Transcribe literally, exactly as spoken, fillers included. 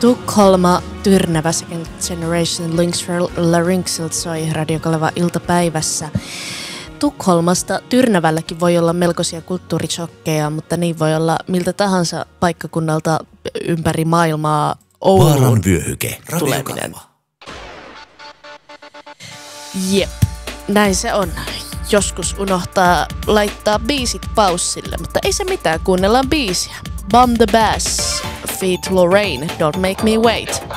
Tukholma, Tyrnävä Second Generation Links for Larynxil soi Radio Kaleva iltapäivässä. Tukholmasta Tyrnävälläkin voi olla melkoisia kulttuurishokkeja, mutta niin voi olla miltä tahansa paikkakunnalta ympäri maailmaa Ouluun Vaaran vyöhyke, Radio tuleminen. Kaleva. Jep, näin se on. Joskus unohtaa laittaa biisit paussille, mutta ei se mitään, kuunnellaan biisiä. Bomb the Bass, feat. Lorraine, Don't Make Me Wait.